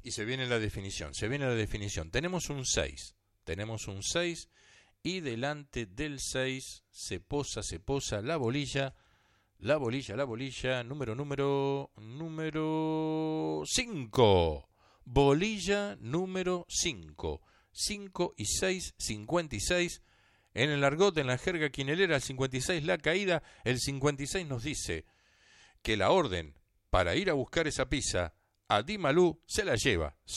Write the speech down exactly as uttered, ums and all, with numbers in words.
Y se viene la definición, se viene la definición. Tenemos un seis, tenemos un seis y delante del seis se posa, se posa la bolilla, la bolilla, la bolilla, número, número, número cinco. Bolilla número cinco. cinco y seis, cincuenta y seis. En el argot, en la jerga quinelera, el cincuenta y seis la caída. El cincuenta y seis nos dice que la orden para ir a buscar esa pizza a Di Malú se la lleva.